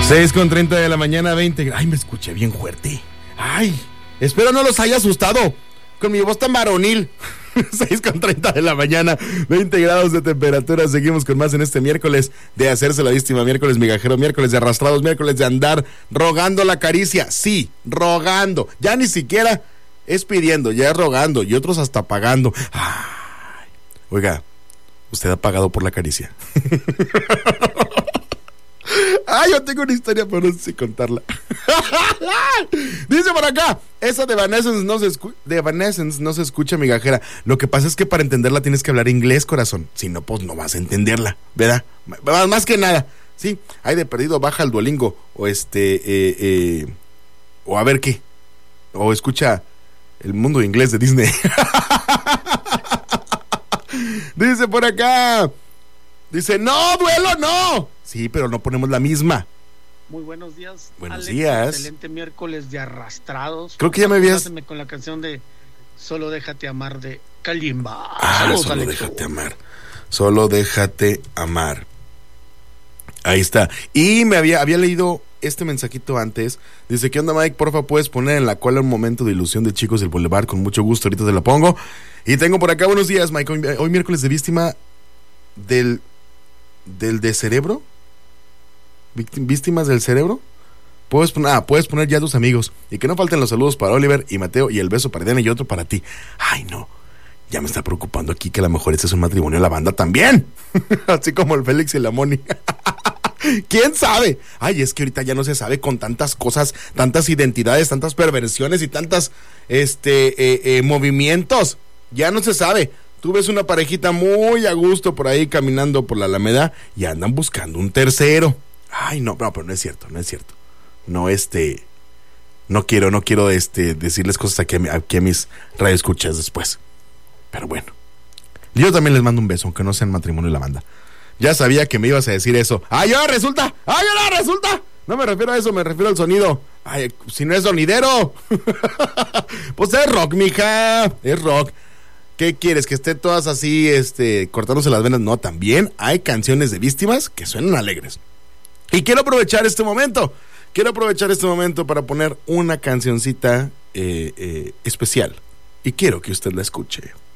6:30 de la mañana, 20. Ay, me escuché bien fuerte. Ay, espero no los haya asustado con mi voz tan varonil. 6:30 de la mañana, 20 grados de temperatura. Seguimos con más en este miércoles de hacerse la víctima, miércoles migajero, miércoles de arrastrados, miércoles de andar rogando la caricia. Sí, rogando. Ya ni siquiera es pidiendo, ya es rogando y otros hasta pagando. Ay, oiga, ¿usted ha pagado por la caricia? Ay, yo tengo una historia, pero no sé si contarla. Dice por acá, esa de Evanescence no se escucha, migajera. Lo que pasa es que para entenderla tienes que hablar inglés, corazón. Si no, pues no vas a entenderla, ¿verdad? Más que nada, sí. Hay de perdido, baja el Duolingo. O o a ver qué. O escucha El Mundo Inglés de Disney. Dice por acá. Dice, no, duelo, no. Sí, pero no ponemos la misma. Muy buenos días. Buenos Alex, días. Excelente miércoles de arrastrados. Creo que ya me habías... Con la canción de Solo Déjate Amar de Kalimba. Saludos, Solo Alex. Déjate amar. Solo déjate amar. Ahí está. Y me había leído este mensajito antes. Dice, ¿qué onda, Mike? Porfa, ¿puedes poner en la cola un momento de ilusión de Chicos del Boulevard? Con mucho gusto, ahorita te la pongo. Y tengo por acá, buenos días, Mike. Hoy miércoles de víctima del de cerebro. Víctimas del cerebro. Puedes poner ya a tus amigos. Y que no falten los saludos para Oliver y Mateo. Y el beso para Diana y otro para ti. Ay, no. Ya me está preocupando aquí que a lo mejor este es un matrimonio de la banda también. Así como el Félix y la Moni. ¿Quién sabe? Ay, es que ahorita ya no se sabe con tantas cosas, tantas identidades, tantas perversiones y tantas movimientos. Ya no se sabe. Tú ves una parejita muy a gusto por ahí caminando por la Alameda y andan buscando un tercero. Ay, no, pero no es cierto. No, no quiero decirles cosas aquí a mis radioescuchas después. Pero bueno. Yo también les mando un beso, aunque no sean matrimonio de la banda. Ya sabía que me ibas a decir eso. ¡Ay, ahora resulta! No me refiero a eso, me refiero al sonido. Ay, si no es sonidero. Pues es rock, mija. Es rock. ¿Qué quieres? ¿Que esté todas así, cortándose las venas? No, también hay canciones de víctimas que suenan alegres. Y quiero aprovechar este momento para poner una cancioncita especial. Y quiero que usted la escuche.